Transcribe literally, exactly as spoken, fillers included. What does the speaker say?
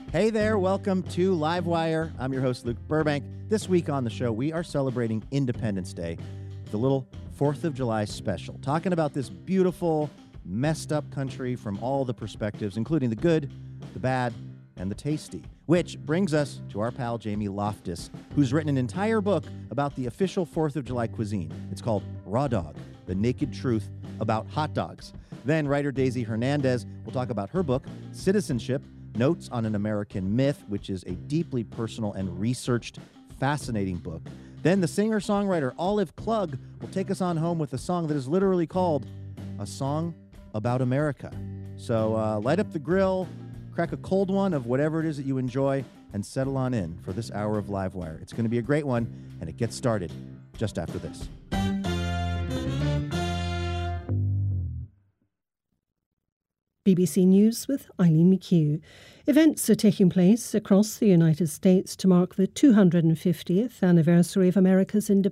Hey there, welcome to Livewire. I'm your host, Luke Burbank. This week on the show, we are celebrating Independence Day, the little fourth of July special, talking about this beautiful, messed up country from all the perspectives, including the good, the bad, and the tasty. Which brings us to our pal, Jamie Loftus, who's written an entire book about the official fourth of July cuisine. It's called Raw Dog, The Naked Truth About Hot Dogs. Then writer Daisy Hernandez will talk about her book, Citizenship, Notes on an American Myth, which is a deeply personal and researched, fascinating book. Then the singer-songwriter Olive Klug will take us on home with a song that is literally called A Song About America. So uh, light up the grill, crack a cold one of whatever it is that you enjoy, and settle on in for this hour of Livewire. It's going to be a great one, and it gets started just after this. B B C News with Eileen McHugh. Events are taking place across the United States to mark the two hundred fiftieth anniversary of America's independence.